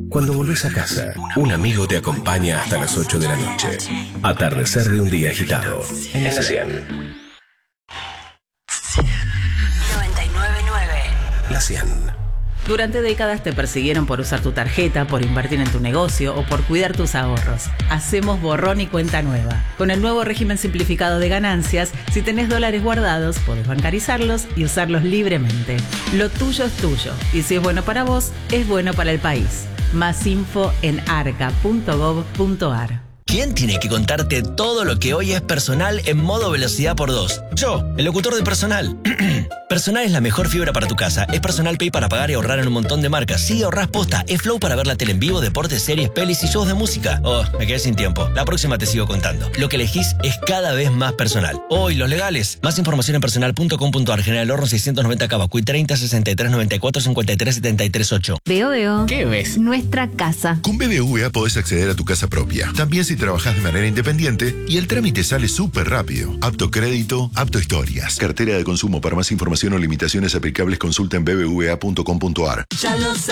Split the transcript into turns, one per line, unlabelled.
Cuando volvés a casa, un amigo te acompaña hasta las 8 de la noche. Atardecer de un día agitado. En la 100.
99.9.
La 100.
Durante décadas te persiguieron por usar tu tarjeta, por invertir en tu negocio o por cuidar tus ahorros. Hacemos borrón y cuenta nueva. Con el nuevo régimen simplificado de ganancias, si tenés dólares guardados, podés bancarizarlos y usarlos libremente. Lo tuyo es tuyo, y si es bueno para vos, es bueno para el país. Más info en arca.gov.ar.
¿Quién tiene que contarte todo lo que hoy es Personal en modo velocidad por 2? Yo, el locutor de Personal. Personal es la mejor fibra para tu casa. Es Personal Pay para pagar y ahorrar en un montón de marcas. Sí, ahorrás posta. Es Flow para ver la tele en vivo, deportes, series, pelis y shows de música. Oh, me quedé sin tiempo. La próxima te sigo contando. Lo que elegís es cada vez más Personal. Oh, y los legales. Más información en personal.com.ar. General Horno 690 Cavacuy 30 63 94 53 73 8.
Veo.
¿Qué ves?
Nuestra casa.
Con BBVA podés acceder a tu casa propia. También si trabajás de manera independiente y el trámite sale súper rápido. Apto crédito, apto historias. Cartera de consumo. Para más información o limitaciones aplicables consulta en bbva.com.ar.